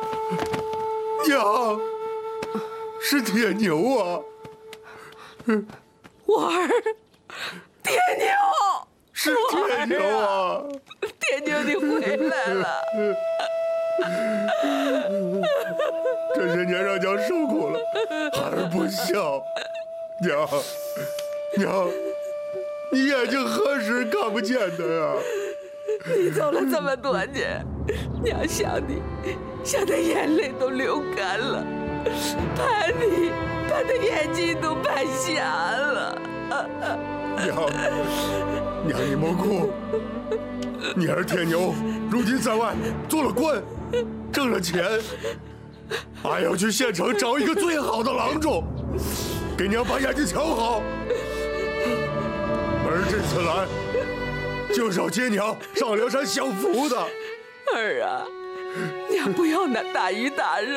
娘，是铁牛啊！ 我儿，铁牛， 是铁牛啊！ 铁牛，你回来了。 这些年让娘受苦了，孩儿不孝。娘，你眼睛何时看不见的呀？ 你走了这么多年，娘想你，想的眼泪都流干了，盼的眼睛都盼瞎了。 娘你莫哭，你儿铁牛如今在外做了官，挣了钱，俺要去县城找一个最好的郎中，给娘把眼睛瞧好。儿这次来，就是要接娘上梁山享福的。 儿啊，娘不要那大鱼大肉。